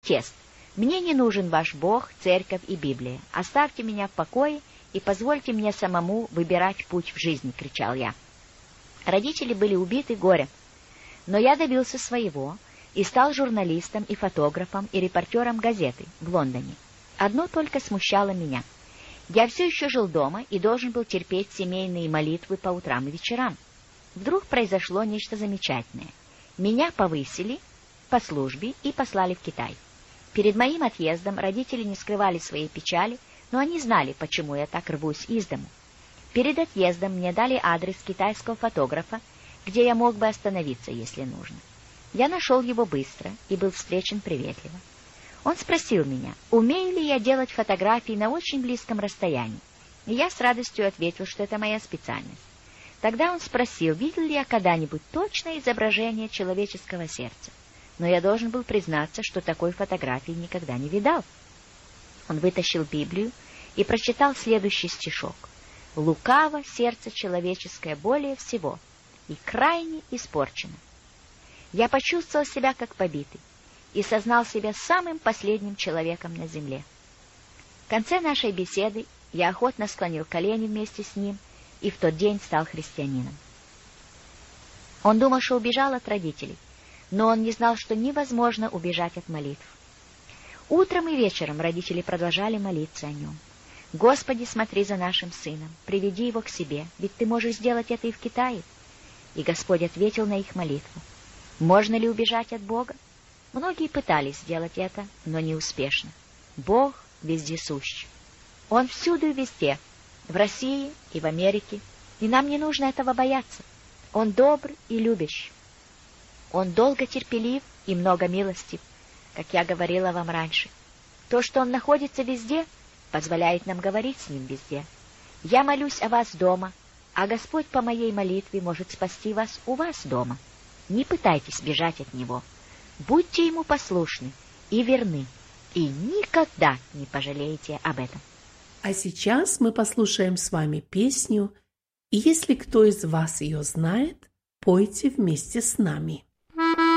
протест. Мне не нужен ваш Бог, церковь и Библия. Оставьте меня в покое и позвольте мне самому выбирать путь в жизни, кричал я. Родители были убиты горем, но я добился своего и стал журналистом и фотографом и репортером газеты в Лондоне. Одно только смущало меня. Я все еще жил дома и должен был терпеть семейные молитвы по утрам и вечерам. Вдруг произошло нечто замечательное. Меня повысили по службе и послали в Китай. Перед моим отъездом родители не скрывали своей печали, но они знали, почему я так рвусь из дому. Перед отъездом мне дали адрес китайского фотографа, где я мог бы остановиться, если нужно. Я нашел его быстро и был встречен приветливо. Он спросил меня, умею ли я делать фотографии на очень близком расстоянии, и я с радостью ответил, что это моя специальность. Тогда он спросил, видел ли я когда-нибудь точное изображение человеческого сердца, но я должен был признаться, что такой фотографии никогда не видал. Он вытащил Библию и прочитал следующий стишок. «Лукаво сердце человеческое более всего и крайне испорчено». Я почувствовал себя как побитый и сознал себя самым последним человеком на земле. В конце нашей беседы я охотно склонил колени вместе с ним и в тот день стал христианином. Он думал, что убежал от родителей, но он не знал, что невозможно убежать от молитв. Утром и вечером родители продолжали молиться о нем. «Господи, смотри за нашим сыном, приведи его к себе, ведь ты можешь сделать это и в Китае». И Господь ответил на их молитву. Можно ли убежать от Бога? Многие пытались сделать это, но неуспешно. Бог вездесущ. Он всюду и везде, в России и в Америке, и нам не нужно этого бояться. Он добр и любящ. Он долго терпелив и много милостив, как я говорила вам раньше. То, что Он находится везде, позволяет нам говорить с Ним везде. Я молюсь о вас дома, а Господь по моей молитве может спасти вас у вас дома. Не пытайтесь бежать от Него. Будьте Ему послушны и верны, и никогда не пожалеете об этом. А сейчас мы послушаем с вами песню, и если кто из вас ее знает, пойте вместе с нами.